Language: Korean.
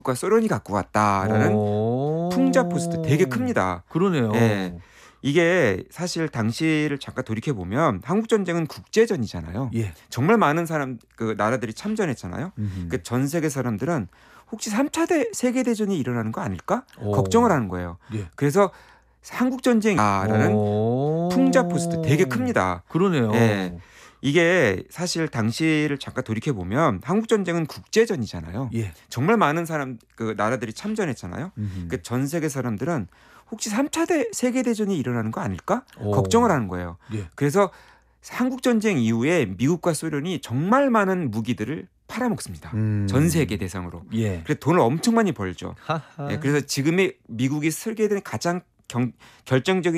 과 소련이 갖고 왔다라는 풍자 포스도 되게 큽니다. 그러네요. 예. 이게 사실 당시를 잠깐 돌이켜 보면 한국 전쟁은 국제전이잖아요. 예. 정말 많은 나라들이 참전했잖아요. 음흠. 그 전 세계 사람들은 혹시 3차 세계 대전이 일어나는 거 아닐까? 걱정을 하는 거예요. 예. 그래서 한국 전쟁이라는 풍자 포스도 되게 큽니다. 그러네요. 예. 이게 사실 당시를 잠깐 돌이켜 보면 한국 전쟁은 국제전이잖아요. 예. 정말 많은 나라들이 참전했잖아요. 음흠. 그 전 세계 사람들은 혹시 3차 세계 대전이 일어나는 거 아닐까? 걱정을 하는 거예요. 예. 그래서 한국 전쟁 이후에 미국과 소련이 정말 많은 무기들을 팔아먹습니다. 전 세계 대상으로. 예. 그래서 돈을 엄청 많이 벌죠. 하하. 예, 그래서 지금의 미국이 쓰게 된 가장 결정적인